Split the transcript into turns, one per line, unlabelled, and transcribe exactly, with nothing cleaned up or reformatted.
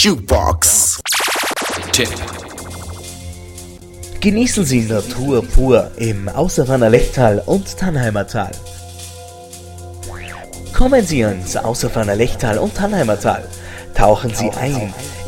Jukebox Tipp.
Genießen Sie Natur pur im Außerwanner Lechtal und Tannheimer Tal. Kommen Sie ins Außerwanner Lechtal und Tannheimer Tal. Tauchen Sie ein